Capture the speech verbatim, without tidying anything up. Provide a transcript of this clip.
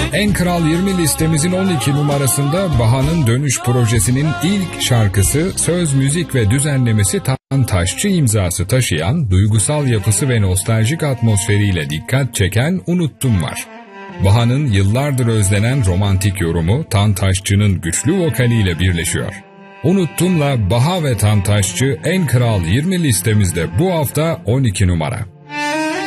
En Kral yirmi listemizin on iki numarasında Baha'nın Dönüş projesinin ilk şarkısı, söz, müzik ve düzenlemesi Tan Taşçı imzası taşıyan, duygusal yapısı ve nostaljik atmosferiyle dikkat çeken Unuttum var. Baha'nın yıllardır özlenen romantik yorumu Tan Taşçı'nın güçlü vokaliyle birleşiyor. Unuttum'la Baha ve Tan Taşçı En Kral yirmi listemizde bu hafta on iki numara.